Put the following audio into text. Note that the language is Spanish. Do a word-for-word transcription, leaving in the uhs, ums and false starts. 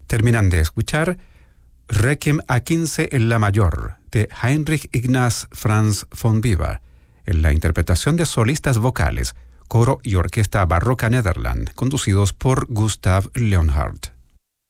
Terminan de escuchar Requiem a quince en la mayor, de Heinrich Ignaz Franz von Weber, en la interpretación de solistas vocales, coro y orquesta barroca Nederland, conducidos por Gustav Leonhardt.